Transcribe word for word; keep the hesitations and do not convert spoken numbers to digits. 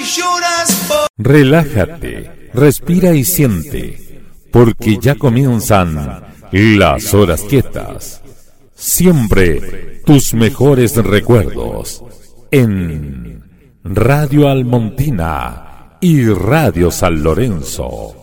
Relájate, respira y siente, porque ya comienzan las horas quietas. Siempre tus mejores recuerdos en Radio Almontina y Radio San Lorenzo.